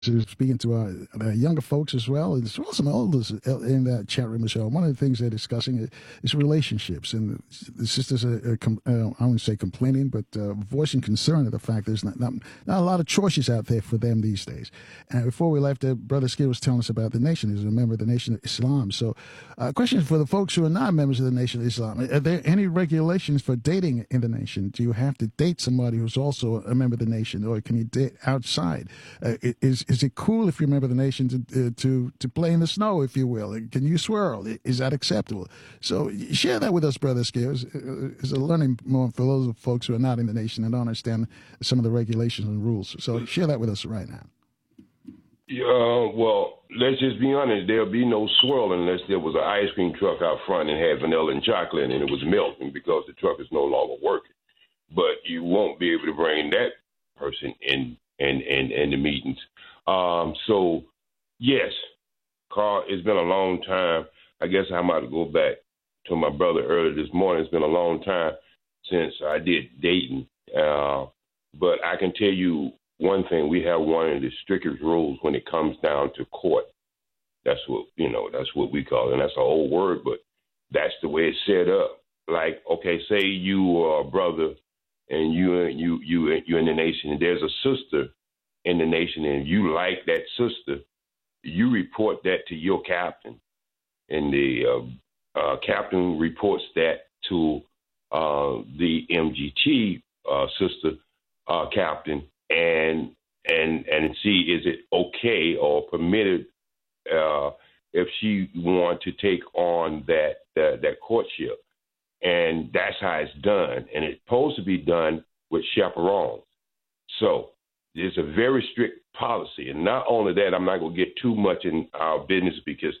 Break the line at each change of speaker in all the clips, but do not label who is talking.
speaking to younger folks as well, as well as some elders in that chat room as well. One of the things they're discussing is relationships, and the sisters are I wouldn't say complaining, but voicing concern of the fact there's not a lot of choices out there for them these days. And before we left, Brother Skid was telling us about the nation. He's a member of the Nation of Islam. So, question for the folks who are not members of the Nation of Islam: are there any regulations for dating in the nation? Do you have to date somebody who's also a member of the nation, or can you date outside? Is it cool if you're a member of the nation to play in the snow, if you will? Can you swirl? Is that acceptable? So share that with us, Brother Skills. It's a learning moment for those folks who are not in the nation and don't understand some of the regulations and rules. So share that with us right now.
Well, let's just be honest. There'll be no swirl unless there was an ice cream truck out front and had vanilla and chocolate and it was melting because the truck is no longer working. But you won't be able to bring that person in the meetings. So, yes, Carl, it's been a long time. I guess I might go back to my brother earlier this morning. It's been a long time since I did dating. But I can tell you one thing. We have one of the strictest rules when it comes down to court. That's what we call it. And that's an old word, but that's the way it's set up. Like, okay, say you are a brother and you're in the nation, and there's a sister in the nation, and you like that sister, you report that to your captain, and the captain reports that to the MGT sister captain, and see is it okay or permitted if she want to take on that courtship, and that's how it's done, and it's supposed to be done with chaperones. So there's a very strict policy. And not only that, I'm not going to get too much in our business because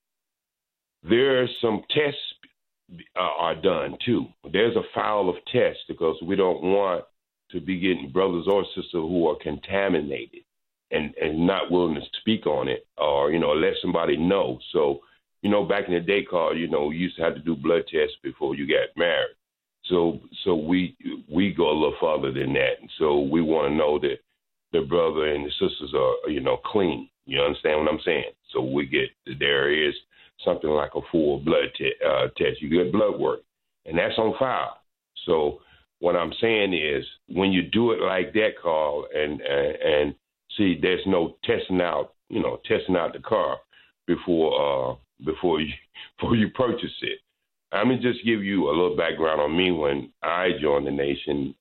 there's some tests are done too. There's a file of tests because we don't want to be getting brothers or sisters who are contaminated and not willing to speak on it or, let somebody know. So, back in the day, Carl, you used to have to do blood tests before you got married. So we go a little further than that. And so we want to know that the brother and the sisters are, clean. You understand what I'm saying? So there is something like a full blood test. You get blood work, and that's on file. So what I'm saying is when you do it like that, Carl, and see, there's no testing out the car before you purchase it. Let me just give you a little background on me when I joined the nation.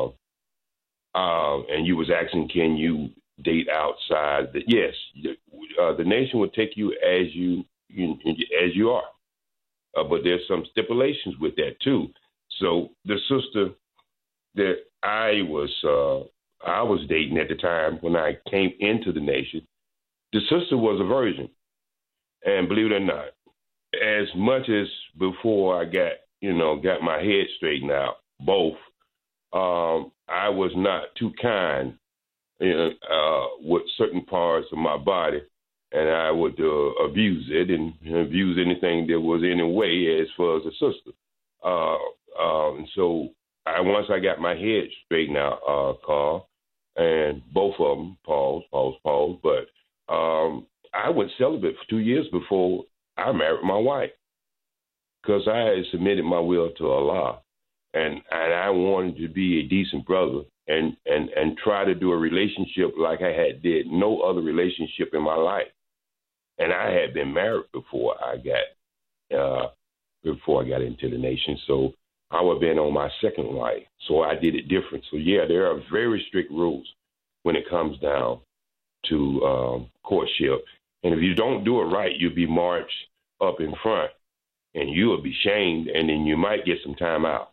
And you was asking, can you date outside? Yes, the nation will take you as you are, but there's some stipulations with that too. So the sister that I was dating at the time when I came into the nation, the sister was a virgin, and believe it or not, as much as before I got my head straightened out, both. I was not too kind with certain parts of my body, and I would abuse it and abuse anything that was in a way as far as a sister. And so once I got my head straightened out, Carl, and both of them, pause, but I went celibate for 2 years before I married my wife because I had submitted my will to Allah. And I wanted to be a decent brother and try to do a relationship like I had did no other relationship in my life. And I had been married before I got into the nation. So I would have been on my second wife. So I did it different. So yeah, there are very strict rules when it comes down to courtship. And if you don't do it right, you'll be marched up in front and you will be shamed, and then you might get some time out.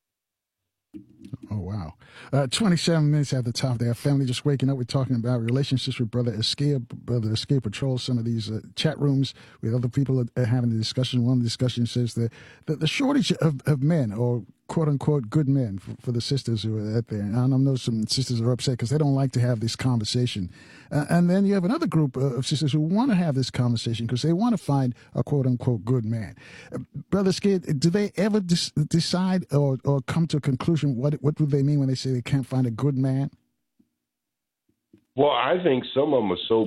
Oh, wow. 27 minutes at the top there. Family just waking up. We're talking about relationships with Brother Escape patrols some of these chat rooms with other people having the discussion. One discussion says that the shortage of men, or quote unquote good men for the sisters who are out there. And I know some sisters are upset because they don't like to have this conversation. And then you have another group of sisters who want to have this conversation because they want to find a quote unquote good man. Brother Skid, do they ever decide or come to a conclusion? What do they mean when they say they can't find a good man?
Well, I think some of them are so